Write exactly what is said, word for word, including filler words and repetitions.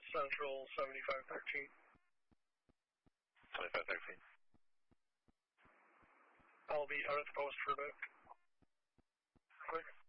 Central seventy-five thirteen. seventy-five thirteen. I'll be out at the post for a bit. Quick.